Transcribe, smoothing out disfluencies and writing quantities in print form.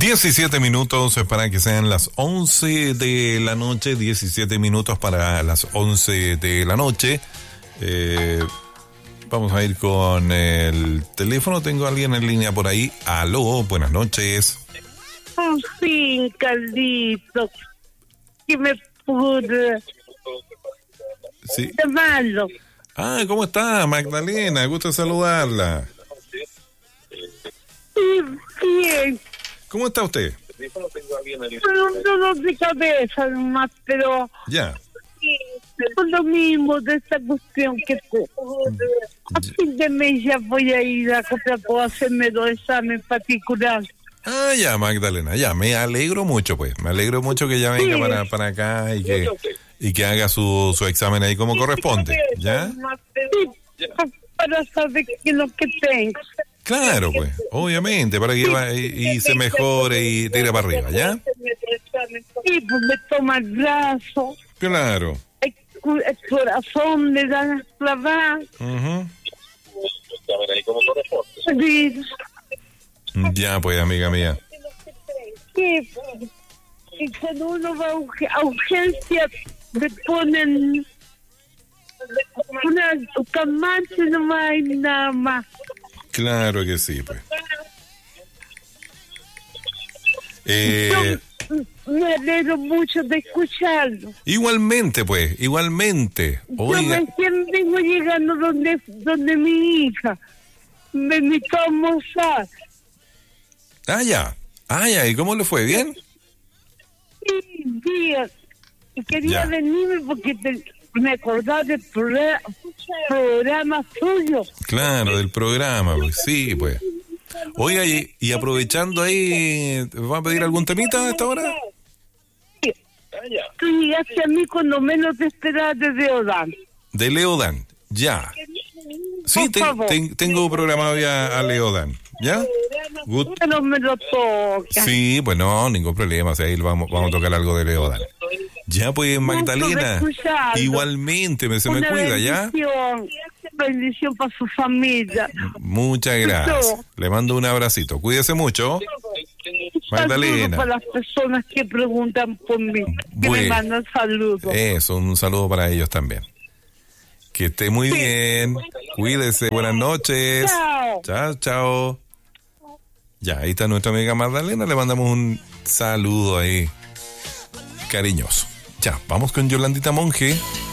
17 minutos para que sean las 11 de la noche, 17 minutos para las 11 de la noche. Vamos a ir con el teléfono. Tengo a alguien en línea por ahí. Aló, buenas noches. Sí, Carlito, que me pude llamarlo. ¿Cómo está, Magdalena? Gusto saludarla. Sí, bien. ¿Cómo está usted? Un dolor de cabeza nomás, pero... Ya. Por lo mismo de esta cuestión que a fin de mes ya voy a ir a comprar para hacerme los exámenes particulares. Ya, Magdalena, ya, me alegro mucho, pues. Me alegro mucho que ya venga para acá y que haga su examen ahí como corresponde, ¿ya? Sí, para saber qué es lo que tengo. Claro, pues, obviamente, para que y se mejore y tire para arriba, ¿ya? Sí, pues me toma el brazo. Claro. El corazón me da las clavadas. Sí. Ya, pues, amiga mía. Sí, y cuando uno va a urgencia, me ponen una camante, no hay nada más. Claro que sí, pues. Me alegro mucho de escucharlo. Igualmente, pues, igualmente. Oiga. Yo recién vengo llegando donde mi hija me invitó a almorzar. Ya. ¿Y cómo le fue? ¿Bien? Sí, bien. Y quería venirme porque me acordaba del programa suyo. Claro, del programa, pues sí, pues. Oiga, y aprovechando ahí, ¿va a pedir algún temita a esta hora? Sí. Tú llegaste a mí cuando menos te esperabas de Leodan. De Leodan, ya. Sí, tengo programado ya a Leodan, ¿ya? Pero me lo toca. Sí, pues no, ningún problema, o sea, ahí vamos a tocar algo de Leodan. Ya, pues, Magdalena, igualmente, se me cuida, ¿ya? Bendición para su familia. Muchas gracias. Le mando un abracito. Cuídese mucho. Magdalena. Para las personas que preguntan por mí, que me mandan saludos. Eso, un saludo para ellos también. Que esté muy bien. Cuídese. Buenas noches. Chao. Ya, ahí está nuestra amiga Magdalena. Le mandamos un saludo ahí cariñoso. Ya, vamos con Yolandita Monge.